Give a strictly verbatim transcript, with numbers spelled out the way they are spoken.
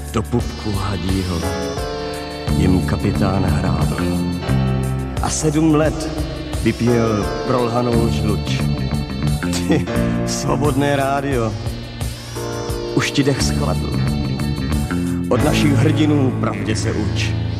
do pupku hadího jim kapitán hrábl a sedm let vypíjel prolhanou žluč. Ty, svobodné rádio, už ti dech schladl. Od našich hrdinů pravdě se uč.